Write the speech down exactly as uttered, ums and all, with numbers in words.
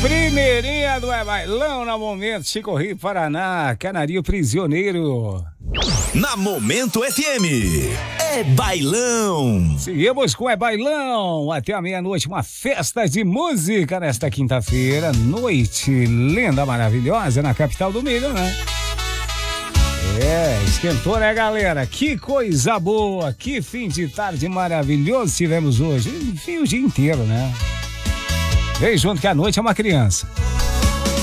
Primeirinha do É Bailão na Momento, Chico Rio, Paraná, Canarinho Prisioneiro. Na Momento F M, É Bailão. Seguimos com É Bailão, até a meia-noite, uma festa de música nesta quinta-feira, noite linda, maravilhosa, na capital do milho, né? É, esquentou, né, galera? Que coisa boa, que fim de tarde maravilhoso tivemos hoje, enfim, o dia inteiro, né? Vem junto que a noite é uma criança.